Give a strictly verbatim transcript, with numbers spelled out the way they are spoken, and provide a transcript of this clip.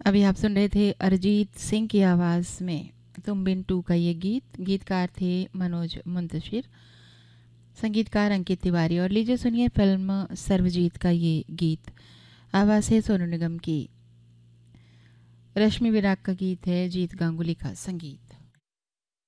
अभी आप सुन रहे थे अरिजीत सिंह की आवाज़ में तुम बिन टू का ये गीत। गीतकार थे मनोज मुंतशिर, संगीतकार अंकित तिवारी। और लीजिए सुनिए फिल्म सर्वजीत का ये गीत। आवाज़ है सोनू निगम की, रश्मि विराग का गीत है, जीत गांगुली का संगीत।